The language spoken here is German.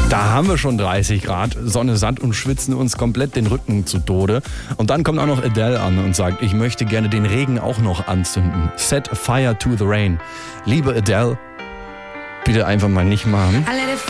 Da haben wir schon 30 Grad, Sonne, Sand und schwitzen uns komplett den Rücken zu Tode. Und dann kommt auch noch Adele an und sagt, ich möchte gerne den Regen auch noch anzünden. Set fire to the rain. Liebe Adele, bitte einfach mal nicht machen.